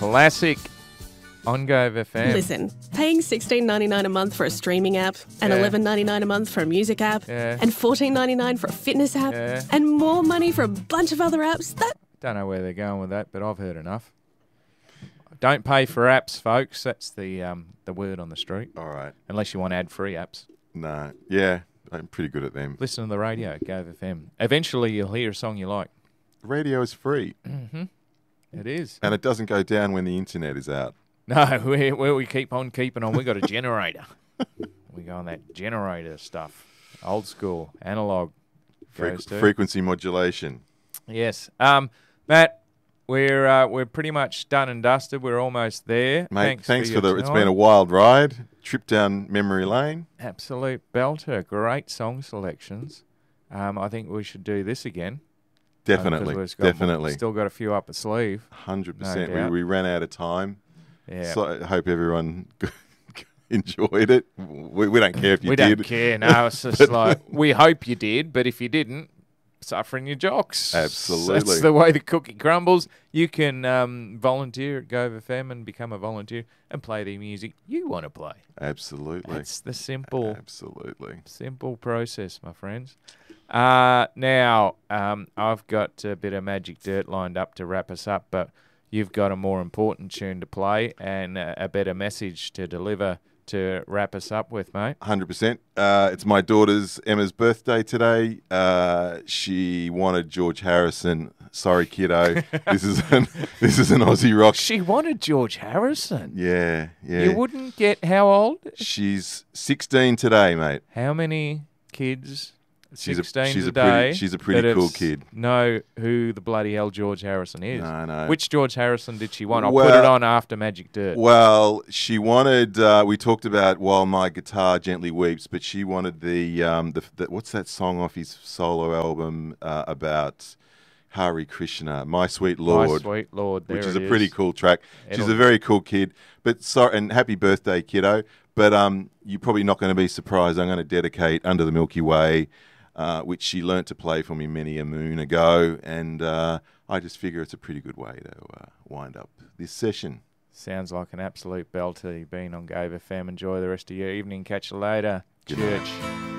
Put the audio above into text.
classic on Gove FM. Listen, paying $16.99 a month for a streaming app and Yeah. $11.99 a month for a music app Yeah. and $14.99 for a fitness app Yeah. and more money for a bunch of other apps, that... Don't know where they're going with that, but I've heard enough. Don't pay for apps, folks. That's the word on the street. All right. Unless you want ad-free apps. No. Yeah, I'm pretty good at them. Listen to the radio, Gove FM. Eventually, you'll hear a song you like. Radio is free. Mm-hmm. It is. And it doesn't go down when the internet is out. No, we keep on keeping on. We got a generator. We go on that generator stuff. Old school, analog. goes to. Frequency modulation. Yes. Matt, we're pretty much done and dusted. We're almost there. Mate, thanks your for the. It's time. been a wild ride. Trip down memory lane. Absolute belter. Great song selections. I think we should do this again. Definitely. Definitely. Still got a few up the sleeve. 100%. doubt. We ran out of time. Yeah. So I hope everyone enjoyed it. We don't care if you we did. don't care. No, it's just like, we hope you did, but if you didn't, suffering your jocks. Absolutely. That's the way the cookie crumbles. You can volunteer at Gove FM and become a volunteer and play the music you want to play. Absolutely. That's the simple process, my friends. Now, I've got a bit of Magic Dirt lined up to wrap us up, but you've got a more important tune to play and a better message to deliver to wrap us up with, mate. 100%. It's my daughter's Emma's birthday today. She wanted George Harrison. Sorry, kiddo. This is an Aussie rock. She wanted George Harrison. Yeah. You wouldn't get how old? She's 16 today, mate. How many kids? She's 16 a today. she's a pretty cool kid. Know who the bloody hell George Harrison is? No. Which George Harrison did she want? I'll put it on after Magic Dirt. Well, she wanted. We talked about While My Guitar Gently Weeps, but she wanted the what's that song off his solo album about Hare Krishna, My Sweet Lord. My Sweet Lord, which is a pretty cool track. She's a very cool kid. But and happy birthday, kiddo. But you're probably not going to be surprised. I'm going to dedicate Under the Milky Way, which she learnt to play for me many a moon ago, and I just figure it's a pretty good way to wind up this session. Sounds like an absolute belter. You've been on Gove FM. Enjoy the rest of your evening. Catch you later. Good Church. night.